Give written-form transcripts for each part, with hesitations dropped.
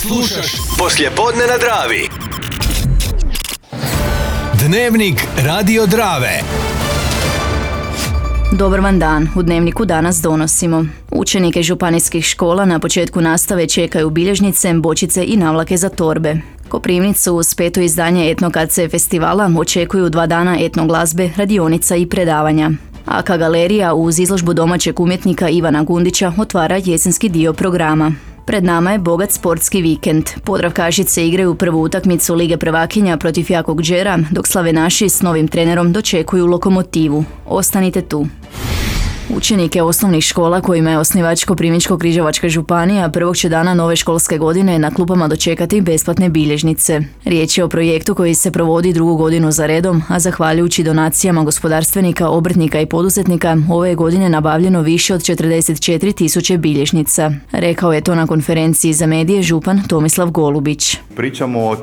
Slušaš Poslijepodne na Dravi. Dnevnik Radio Drave. Dobar vam dan. U Dnevniku danas donosimo: učenike županijskih škola na početku nastave čekaju bilježnice, bočice i navlake za torbe. Koprivnicu uz 5. izdanje Etno KC festivala očekuju 2 dana etno glazbe, radionica i predavanja. AK Galerija uz izložbu domaćeg umjetnika Ivana Gundića otvara jesenski dio programa. Pred nama je bogat sportski vikend. Podravkašice igraju prvu utakmicu Lige prvakinja protiv Jakog Đera, dok slavenaši s novim trenerom dočekuju Lokomotivu. Ostanite tu. Učenike osnovnih škola kojima je osnivač Koprivničko-križevačka županija prvog će dana nove školske godine na klupama dočekati besplatne bilježnice. Riječ je o projektu koji se provodi 2. godinu za redom, a zahvaljujući donacijama gospodarstvenika, obrtnika i poduzetnika ove je godine nabavljeno više od 44.000 bilježnica. Rekao je to na konferenciji za medije župan Tomislav Golubić. Pričamo o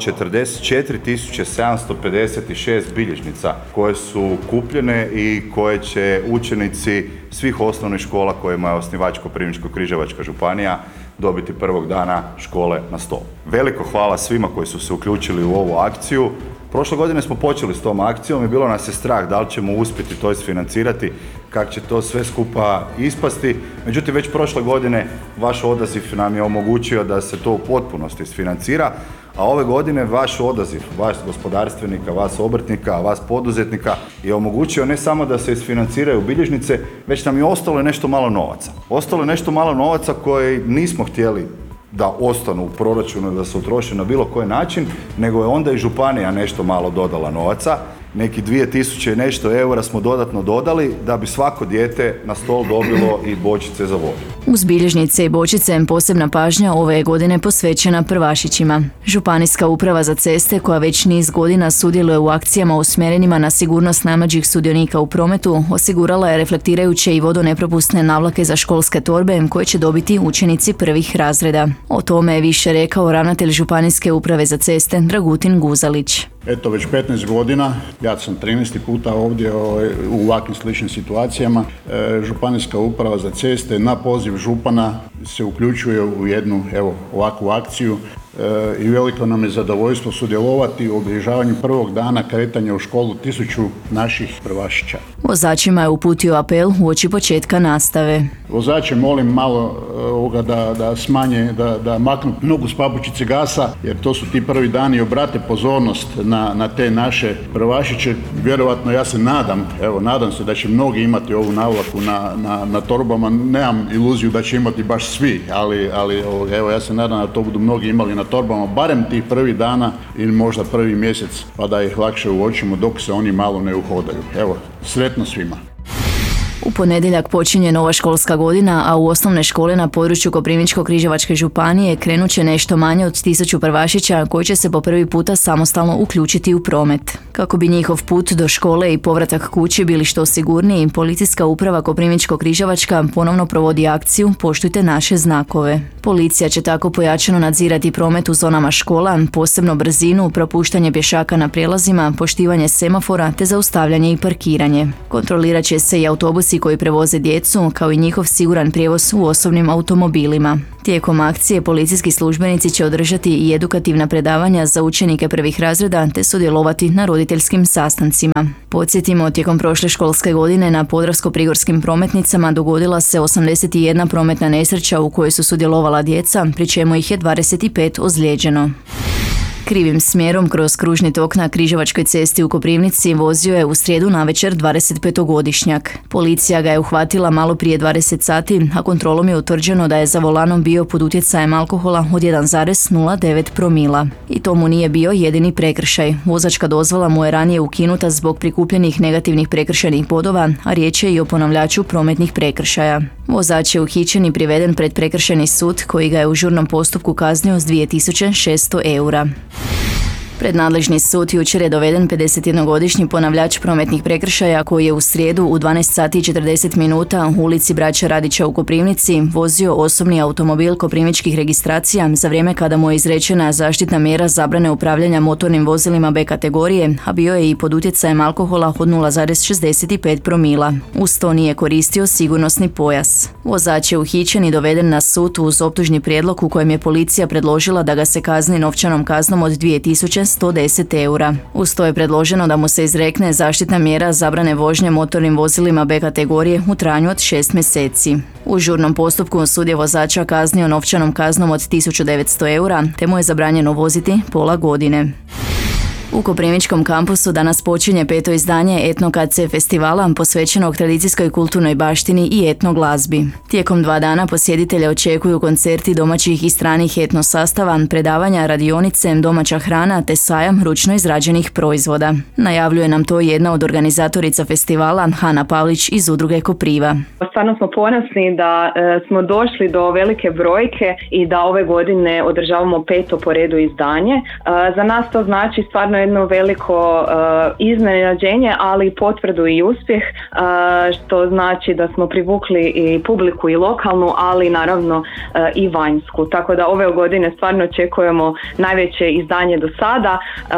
44.756 bilježnica koje su kupljene i koje će učenici svih osnovnih škola kojima je osnivač Koprivničko-križevačka županija dobiti prvog dana škole na stol. Veliko hvala svima koji su se uključili u ovu akciju. Prošle godine smo počeli s tom akcijom i bilo nas je strah da li ćemo uspjeti to isfinancirati, kako će to sve skupa ispasti. Međutim, već prošle godine vaš odaziv nam je omogućio da se to u potpunosti isfinancira, a ove godine vaš odaziv, vas gospodarstvenika, vas obrtnika, vas poduzetnika je omogućio ne samo da se isfinanciraju bilježnice, već nam je ostalo nešto malo novaca. Ostalo je nešto malo novaca koji nismo htjeli da ostanu u proračunu i da se utroše na bilo koji način, nego je onda i županija nešto malo dodala novaca. Neki 2000 i nešto eura smo dodatno dodali da bi svako dijete na stol dobilo i bočice za vodu. Uz bilježnice i bočice posebna pažnja ove je godine posvećena prvašićima. Županijska uprava za ceste, koja već niz godina sudjeluje u akcijama usmjerenima na sigurnost najmlađih sudionika u prometu, osigurala je reflektirajuće i vodonepropusne navlake za školske torbe koje će dobiti učenici prvih razreda. O tome je više rekao ravnatelj Županijske uprave za ceste Dragutin Guzalić. Eto, već 15 godina, ja sam 13. puta ovdje u ovakvim sličnim situacijama. Županijska uprava za ceste na poziv župana se uključuje u jednu ovakvu akciju i veliko nam je zadovoljstvo sudjelovati u obilježavanju prvog dana kretanja u školu 1000 naših prvašića. Vozačima je uputio apel uoči početka nastave. Vozače molim malo da smanje, da maknu nogu s papučice gasa, jer to su ti prvi dani i obrate pozornost na te naše prvašiće. Vjerovatno ja se nadam se da će mnogi imati ovu navlaku na torbama. Nemam iluziju da će imati baš svi, ali ja se nadam da to budu mnogi imali na torbama, barem tih prvih dana ili možda prvi mjesec, pa da ih lakše uočimo dok se oni malo ne uhodaju. Evo, sretno svima. U ponedjeljak počinje nova školska godina, a u osnovne škole na području Koprivničko-križevačke županije krenut će nešto manje od 1000 prvašića koji će se po prvi puta samostalno uključiti u promet. Kako bi njihov put do škole i povratak kući bili što sigurniji, Policijska uprava Koprivničko-križevačka ponovno provodi akciju Poštujte naše znakove. Policija će tako pojačano nadzirati promet u zonama škola, posebno brzinu, propuštanje pješaka na prijelazima, poštivanje semafora te zaustavljanje i parkiranje. Kontrolirat će se i autobusi koji prevoze djecu, kao i njihov siguran prijevoz u osobnim automobilima. Tijekom akcije policijski službenici će održati i edukativna predavanja za učenike prvih razreda te sudjelovati na roditeljskim sastancima. Podsjetimo, tijekom prošle školske godine na podravsko-prigorskim prometnicama dogodila se 81 prometna nesreća u kojoj su sudjelovala djeca, pri čemu ih je 25 ozlijeđeno. Krivim smjerom kroz kružni tok na Križevačkoj cesti u Koprivnici vozio je u srijedu navečer 25-godišnjak. Policija ga je uhvatila malo prije 20 sati, a kontrolom je utvrđeno da je za volanom bio pod utjecajem alkohola od 1,09 promila. I to mu nije bio jedini prekršaj. Vozačka dozvola mu je ranije ukinuta zbog prikupljenih negativnih prekršajnih bodova, a riječ je i o ponavljaču prometnih prekršaja. Vozač je uhićen i priveden pred prekršajni sud koji ga je u žurnom postupku kaznio s 2600 eura. Pred nadležni sud jučer je doveden 51-godišnji ponavljač prometnih prekršaja koji je u srijedu u 12 sati i 40 minuta u ulici Braće Radića u Koprivnici vozio osobni automobil koprivničkih registracija za vrijeme kada mu je izrečena zaštitna mjera zabrane upravljanja motornim vozilima B kategorije, a bio je i pod utjecajem alkohola od 0,65 promila. Uz to nije koristio sigurnosni pojas. Vozač je uhićen i doveden na sud uz optužni prijedlog u kojem je policija predložila da ga se kazni novčanom kaznom od 2110 eura. Uz to je predloženo da mu se izrekne zaštitna mjera zabrane vožnje motornim vozilima B kategorije u trajanju od 6 mjeseci. U žurnom postupku sud je vozača kaznio novčanom kaznom od 1900 eura te mu je zabranjeno voziti pola godine. U Koprivničkom kampusu danas počinje 5. izdanje Etno KC festivala posvećenog tradicijskoj kulturnoj baštini i etno glazbi. Tijekom 2 dana posjetitelje očekuju koncerti domaćih i stranih etno sastava, predavanja, radionice, domaća hrana te sajam ručno izrađenih proizvoda. Najavljuje nam to jedna od organizatorica festivala, Hana Pavlić iz udruge Kopriva. Stvarno smo ponosni da smo došli do velike brojke i da ove godine održavamo 5. po redu izdanje. Za nas to znači stvarno jedno veliko iznenađenje, ali i potvrdu i uspjeh, što znači da smo privukli i publiku i lokalnu, ali naravno i vanjsku. Tako da ove godine stvarno očekujemo najveće izdanje do sada,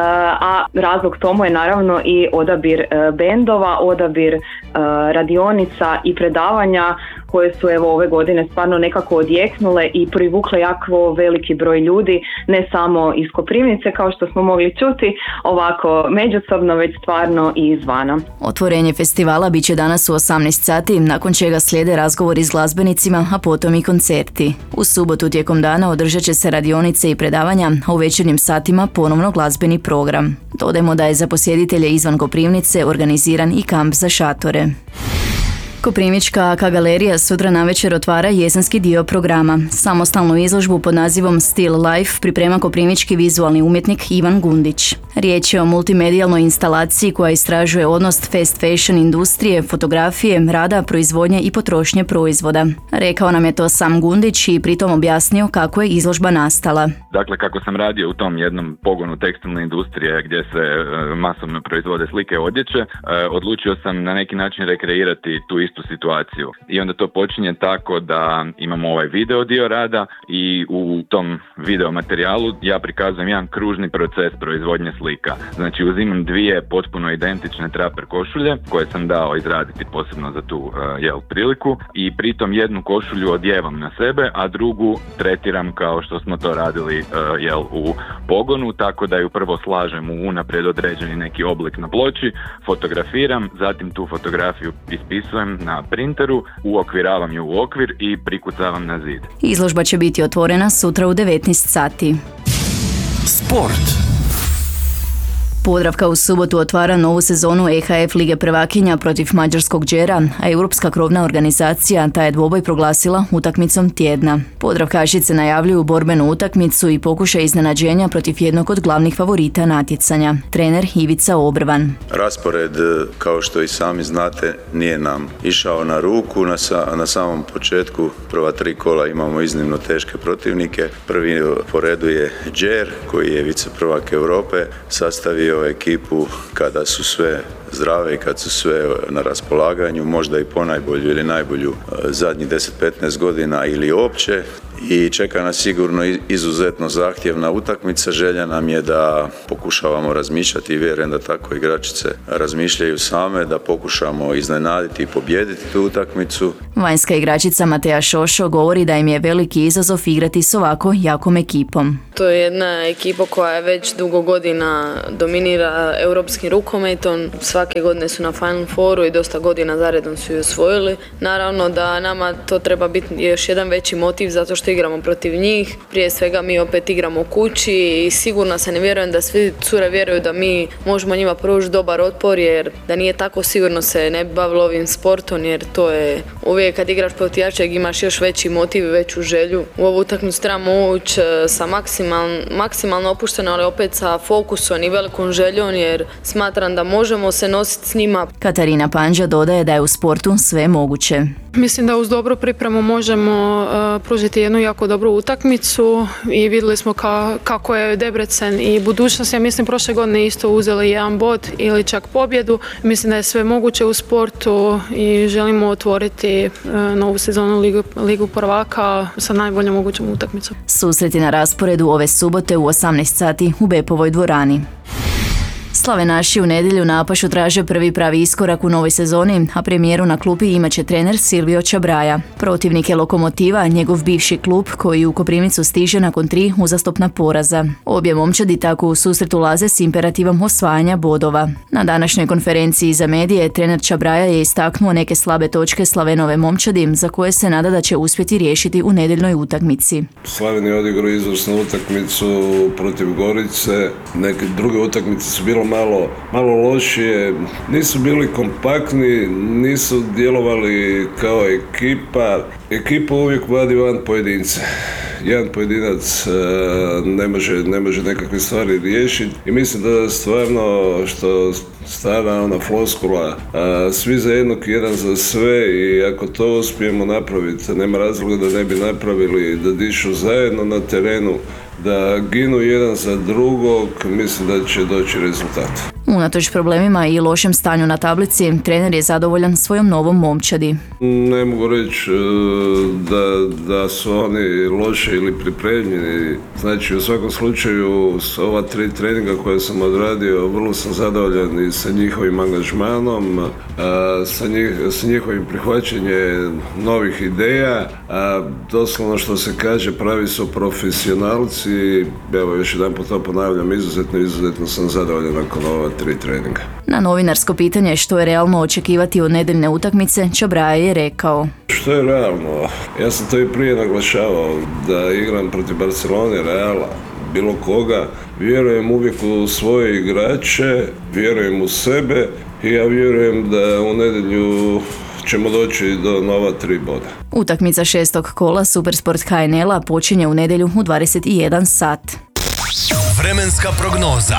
a razlog tomu je naravno i odabir bendova, odabir radionica i predavanja koje su ove godine stvarno nekako odjeknule i privukle jako veliki broj ljudi, ne samo iz Koprivnice kao što smo mogli čuti, ovako međusobno, već stvarno i izvana. Otvorenje festivala bit će danas u 18 sati, nakon čega slijede razgovori s glazbenicima, a potom i koncerti. U subotu tijekom dana održat će se radionice i predavanja, a u večernjim satima ponovno glazbeni program. Dodajmo da je za posjetitelje izvan Koprivnice organiziran i kamp za šatore. Koprivnička AK galerija sutra navečer otvara jesenski dio programa. Samostalnu izložbu pod nazivom Still Life priprema koprivnički vizualni umjetnik Ivan Gundić. Riječ je o multimedijalnoj instalaciji koja istražuje odnos fast fashion industrije, fotografije, rada, proizvodnje i potrošnje proizvoda. Rekao nam je to sam Gundić i pritom objasnio kako je izložba nastala. Dakle, kako sam radio u tom jednom pogonu tekstilne industrije gdje se masovno proizvode slike odjeće, odlučio sam na neki način rekreirati tu istu situaciju. I onda to počinje tako da imamo ovaj video dio rada i u tom video materijalu ja prikazujem jedan kružni proces proizvodnje slika. Znači uzimam 2 potpuno identične traper košulje koje sam dao izraditi posebno za tu priliku i pritom jednu košulju odjevam na sebe, a drugu tretiram kao što smo to radili u pogonu, tako da ju prvo slažem u unaprijed određeni neki oblik na ploči, fotografiram, zatim tu fotografiju ispisujem na printeru, uokviravam ju u okvir i prikucavam na zid. Izložba će biti otvorena sutra u 19 sati. Sport. Podravka u subotu otvara novu sezonu EHF Lige prvakinja protiv mađarskog Đera, a Europska krovna organizacija taj je dvoboj proglasila utakmicom tjedna. Podravkašice najavljuju borbenu utakmicu i pokušaj iznenađenja protiv jednog od glavnih favorita natjecanja, trener Ivica Obrvan. Raspored, kao što i sami znate, nije nam išao na ruku. Na samom početku prva 3 kola imamo iznimno teške protivnike. Prvi po redu je Đer, koji je viceprvak Europe, sastavio ekipu kada su sve zdrave i kad su sve na raspolaganju, možda i ponajbolju ili najbolju zadnjih 10-15 godina ili uopće. I čeka nas sigurno izuzetno zahtjevna utakmica. Želja nam je da pokušavamo razmišljati i vjerujem da tako igračice razmišljaju same, da pokušamo iznenaditi i pobijediti tu utakmicu. Vanjska igračica Mateja Šošo govori da im je veliki izazov igrati s ovako jakom ekipom. To je jedna ekipa koja je već dugo godina dominira europskim rukometom. Svake godine su na Final Fouru i dosta godina zaredom su ju osvojili. Naravno da nama to treba biti još jedan veći motiv zato što igramo protiv njih. Prije svega mi opet igramo u kući i sigurno se ne vjerujem da svi cure vjeruju da mi možemo njima pružiti dobar otpor, jer da nije tako sigurno se ne bi bavilo ovim sportom, jer to je uvijek kad igraš protiv jačeg imaš još veći motiv i veću želju. U ovu utakmicu trebamo ući sa maksimalno opušteno, ali opet sa fokusom i velikom željom, jer smatram da možemo se nositi s njima. Katarina Panđa dodaje da je u sportu sve moguće. Mislim da uz dobru pripremu možemo pružiti jednu jako dobru utakmicu i vidjeli smo kako je Debrecen i budućnost. Ja mislim prošle godine isto uzeli jedan bod ili čak pobjedu. Mislim da je sve moguće u sportu i želimo otvoriti novu sezonu Ligu prvaka sa najboljom mogućom utakmicom. Susreti na rasporedu ove subote u 18 sati u Bepovoj dvorani. Slavenaši u nedjelju na Apašu traže prvi pravi iskorak u novoj sezoni, a premijeru na klupi imat će trener Silvio Čabraja. Protivnik je Lokomotiva, njegov bivši klub koji u Koprivnicu stiže nakon 3 uzastopna poraza. Obje momčadi tako u susret ulaze s imperativom osvajanja bodova. Na današnjoj konferenciji za medije trener Čabraja je istaknuo neke slabe točke Slavenove momčadi za koje se nada da će uspjeti riješiti u nedjeljnoj utakmici. Slaven je odigrao izvrsnu utakmicu protiv Gorice, neke druge utakmice su bilo malo lošije, nisu bili kompaktni, nisu djelovali kao ekipa. Ekipa uvijek vadi van pojedince. Jedan pojedinac ne može nekakve stvari riješiti i mislim da stvarno što stara ona floskula, svi za jednog, jedan za sve, i ako to uspijemo napraviti, nema razloga da ne bi napravili, da dišu zajedno na terenu, da ginu jedan za drugog, mislim da će doći rezultat. Unatoč problemima i lošem stanju na tablici, trener je zadovoljan svojom novom momčadi. Ne mogu reći da su oni loše ili pripremljeni. Znači, u svakom slučaju, s ova 3 treninga koje sam odradio, vrlo sam zadovoljan i sa njihovim angažmanom, sa njihovim prihvaćanjem novih ideja. Doslovno što se kaže, pravi su profesionalci. Evo, još jedan put to ponavljam, izuzetno sam zadovoljan nakon ova 3 treninga. Na novinarsko pitanje što je realno očekivati od nedeljne utakmice, Čabraja je rekao: što je realno? Ja sam to i prije naglašavao, da igram protiv Barcelone, Reala, bilo koga. Vjerujem uvijek u svoje igrače, vjerujem u sebe i ja vjerujem da u nedjelju ćemo doći do nova 3 boda. Utakmica 6. kola Supersport HNL-a počinje u nedjelju u 21 sat. Vremenska prognoza.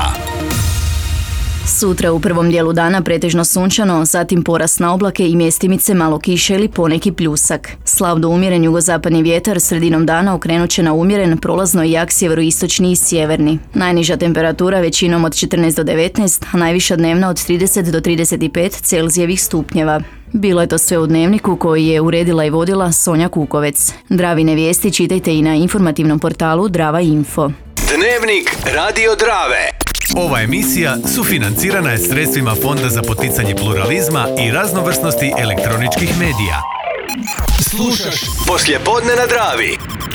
Sutra u prvom dijelu dana pretežno sunčano, zatim porast na oblake i mjestimice malo kiše ili poneki pljusak. Slab do umjeren jugozapadni vjetar sredinom dana okrenut će na umjeren, prolazno i jak sjeveroistočni i sjeverni. Najniža temperatura većinom od 14 do 19, a najviša dnevna od 30 do 35 Celzijevih stupnjeva. Bilo je to sve u Dnevniku koji je uredila i vodila Sonja Kukovec. Dravine vijesti čitajte i na informativnom portalu Drava Info. Dnevnik Radio Drave. Ova emisija sufinancirana je sredstvima Fonda za poticanje pluralizma i raznovrsnosti elektroničkih medija. Slušaš Poslijepodne na Dravi.